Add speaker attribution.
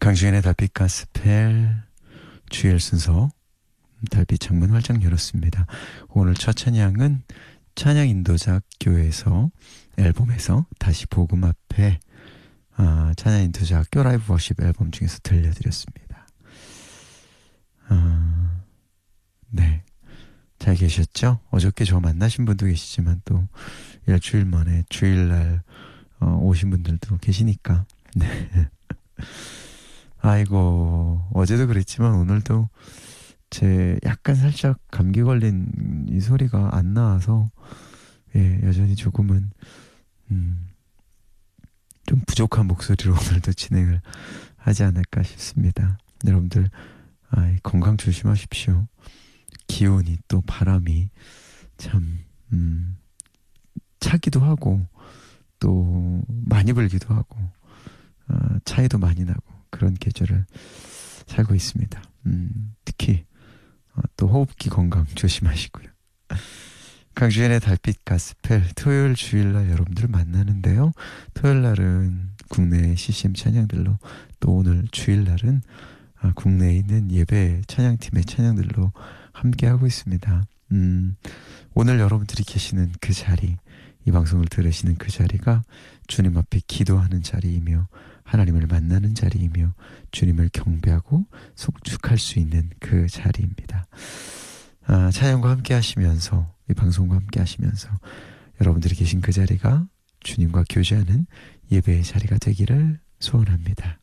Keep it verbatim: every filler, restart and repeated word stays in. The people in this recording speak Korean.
Speaker 1: 강주현의 달빛 가스펠 주일 순서 달빛 창문 활짝 열었습니다. 오늘 첫 찬양은 찬양 인도자 교회에서 앨범에서 다시 복음 앞에 아, 찬양 인도자 학교 라이브 워십 앨범 중에서 들려드렸습니다. 아, 네, 잘 계셨죠? 어저께 저 만나신 분도 계시지만 또 일주일 만에 주일날 어, 오신 분들도 계시니까 네. 아이고, 어제도 그랬지만 오늘도 제 약간 살짝 감기 걸린 이 소리가 안 나와서 예, 여전히 조금은 음, 좀 부족한 목소리로 오늘도 진행을 하지 않을까 싶습니다. 여러분들 아이, 건강 조심하십시오. 기온이 또 바람이 참 음, 차기도 하고 또 많이 불기도 하고 어, 차이도 많이 나고 그런 계절을 살고 있습니다. 음, 특히 어, 또 호흡기 건강 조심하시고요. 강주현의 달빛 가스펠 토요일 주일날 여러분들 만나는데요. 토요일날은 국내 씨씨엠 찬양들로, 또 오늘 주일날은 아, 국내에 있는 예배 찬양팀의 찬양들로 함께하고 있습니다. 음, 오늘 여러분들이 계시는 그 자리, 이 방송을 들으시는 그 자리가 주님 앞에 기도하는 자리이며 하나님을 만나는 자리이며 주님을 경배하고 송축할 수 있는 그 자리입니다. 아, 찬양과 함께 하시면서, 이 방송과 함께 하시면서 여러분들이 계신 그 자리가 주님과 교제하는 예배의 자리가 되기를 소원합니다.